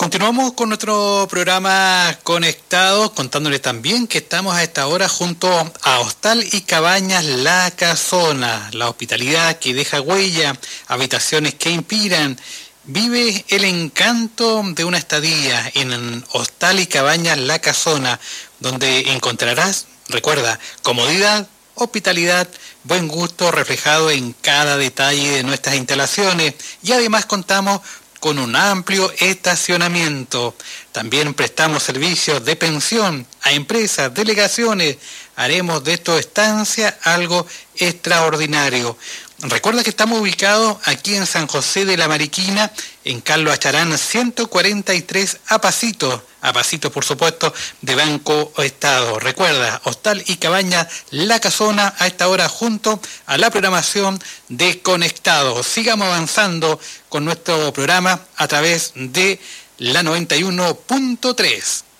Continuamos con nuestro programa Conectados, contándoles también que estamos a esta hora junto a Hostal y Cabañas La Casona, la hospitalidad que deja huella, habitaciones que inspiran. Vive el encanto de una estadía en Hostal y Cabañas La Casona, donde encontrarás, recuerda, comodidad, hospitalidad, buen gusto reflejado en cada detalle de nuestras instalaciones, y además contamos con un amplio estacionamiento. También prestamos servicios de pensión a empresas, delegaciones. Haremos de esta estancia algo extraordinario. Recuerda que estamos ubicados aquí en San José de la Mariquina, en Carlos Acharán 143, a pasitos por supuesto, de Banco Estado. Recuerda, Hostal y Cabaña La Casona, a esta hora junto a la programación de Conectados. Sigamos avanzando con nuestro programa a través de la 91.3.